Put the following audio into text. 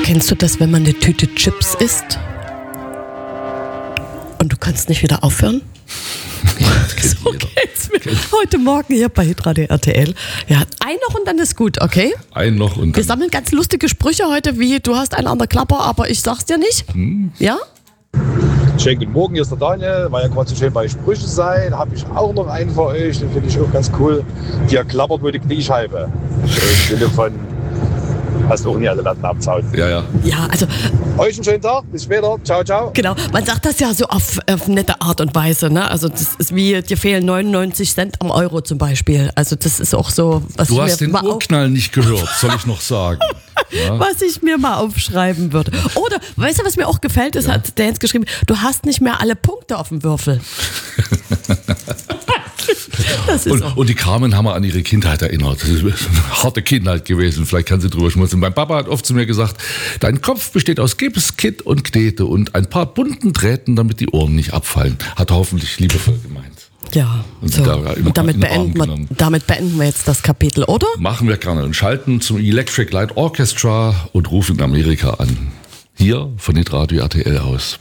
Kennst du das, wenn man eine Tüte Chips isst und du kannst nicht wieder aufhören? So geht's mir heute Morgen hier bei Hitradio RTL. Ja, ein noch und dann ist gut, okay? Ein noch und dann. Wir sammeln ganz lustige Sprüche heute, wie du hast einen an der Klapper, aber ich sag's dir nicht. Ja? Schönen guten Morgen, hier ist der Daniel. War ja gerade so schön bei Sprüche sein. Habe ich auch noch einen für euch, den finde ich auch ganz cool. Die klappert wohl die Kniescheibe. Im Sinne von, hast auch nie alle Latten abzaut. Ja. Ja, also Euch einen schönen Tag, bis später. Ciao, ciao. genau, man sagt das ja so auf nette Art und Weise, ne? Also das ist wie, dir fehlen 99 Cent am Euro zum Beispiel. Also das ist auch so, was Du ich hast mir den mal Urknall nicht gehört, soll ich noch sagen. Ja. was ich mir mal aufschreiben würde. Oder, weißt du, was mir auch gefällt, ist, hat der Jens geschrieben, du hast nicht mehr alle Punkte auf dem Würfel. Das ist auch. Und die Carmen haben wir an ihre Kindheit erinnert. Das ist eine harte Kindheit gewesen, vielleicht kann sie drüber schmunzeln. Mein Papa hat oft zu mir gesagt, dein Kopf besteht aus Gips, Kitt und Knete und ein paar bunten Drähten, damit die Ohren nicht abfallen. Hat er hoffentlich liebevoll gemeint. Ja, Und so. da Und damit in den Arm beenden wir jetzt das Kapitel, oder? Machen wir gerne und schalten zum Electric Light Orchestra und rufen in Amerika an. Hier von Hitradio RTL aus.